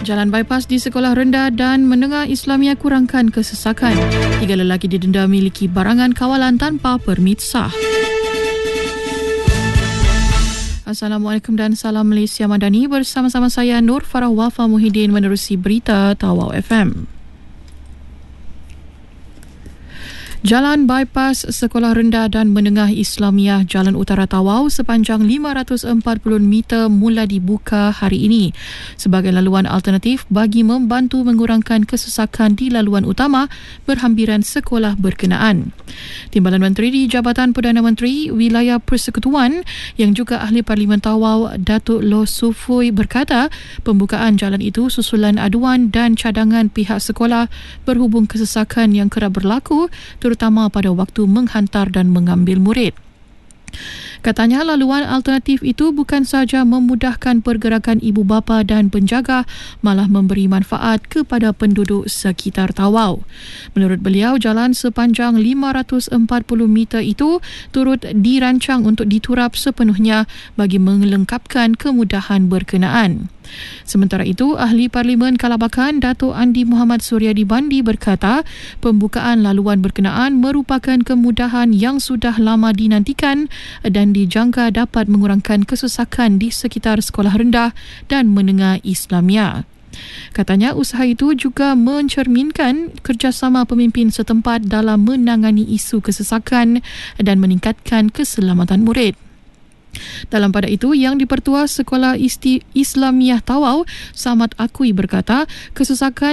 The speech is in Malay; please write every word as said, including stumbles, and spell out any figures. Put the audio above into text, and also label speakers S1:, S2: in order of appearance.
S1: Jalan bypass di sekolah rendah dan menengah Islamia kurangkan kesesakan. Tiga lelaki didenda miliki barangan kawalan tanpa permit sah. Assalamualaikum dan salam Malaysia Madani. Bersama-sama saya Nur Farah Wafa Muhyiddin menerusi berita Tawau F M. Jalan bypass Sekolah Rendah dan Menengah Islamiah Jalan Utara Tawau sepanjang lima ratus empat puluh meter mula dibuka hari ini sebagai laluan alternatif bagi membantu mengurangkan kesesakan di laluan utama berhampiran sekolah berkenaan. Timbalan Menteri di Jabatan Perdana Menteri Wilayah Persekutuan yang juga Ahli Parlimen Tawau Datuk Loh Sufui berkata pembukaan jalan itu susulan aduan dan cadangan pihak sekolah berhubung kesesakan yang kerap berlaku terutama pada waktu menghantar dan mengambil murid. Katanya laluan alternatif itu bukan sahaja memudahkan pergerakan ibu bapa dan penjaga, malah memberi manfaat kepada penduduk sekitar Tawau. Menurut beliau, jalan sepanjang lima ratus empat puluh meter itu turut dirancang untuk diturap sepenuhnya bagi melengkapkan kemudahan berkenaan. Sementara itu, Ahli Parlimen Kalabakan Datuk Andi Muhammad Suryadi Bandi berkata pembukaan laluan berkenaan merupakan kemudahan yang sudah lama dinantikan dan dijangka dapat mengurangkan kesesakan di sekitar sekolah rendah dan menengah Islamia. Katanya usaha itu juga mencerminkan kerjasama pemimpin setempat dalam menangani isu kesesakan dan meningkatkan keselamatan murid. Dalam pada itu, Yang di-Pertua Sekolah Isti Islamiah Tawau, Samad Akui berkata, kesesakan